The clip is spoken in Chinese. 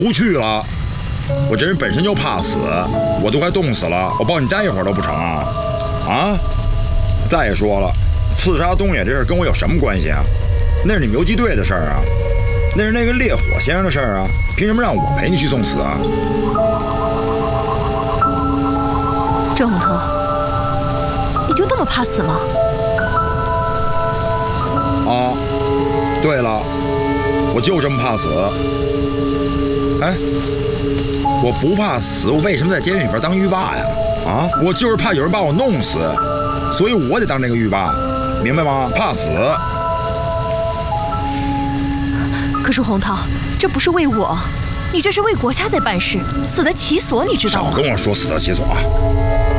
不去了。我这人本身就怕死，我都快冻死了，我抱你待一会儿都不成啊？啊！再说了，刺杀东野这事跟我有什么关系啊？那是你们游击队的事儿啊，那是那个烈火先生的事儿啊，凭什么让我陪你去送死啊？ 郑红头，你就那么怕死吗？ 啊，对了，我就这么怕死。哎，我不怕死，我为什么在监狱里边当狱霸呀？啊，我就是怕有人把我弄死，所以我得当这个狱霸，明白吗？怕死。 可是洪涛，这不是为我，你这是为国家在办事，死得其所，你知道吗？ 少跟我说死得其所啊！